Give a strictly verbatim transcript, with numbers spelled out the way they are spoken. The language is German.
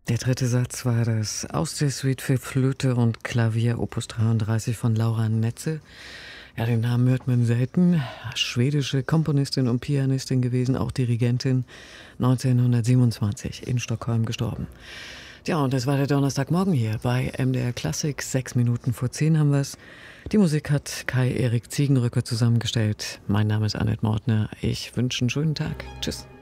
Der dritte Satz war das aus der Suite für Flöte und Klavier Opus dreiunddreißig von Laura Netze. Ja, den Namen hört man selten. Schwedische Komponistin und Pianistin gewesen, auch Dirigentin, neunzehnhundertsiebenundzwanzig in Stockholm gestorben. Ja, und das war der Donnerstagmorgen hier bei M D R Klassik. Sechs Minuten vor zehn haben wir's. Die Musik hat Kai-Erik Ziegenrücker zusammengestellt. Mein Name ist Annette Mortner. Ich wünsche einen schönen Tag. Tschüss.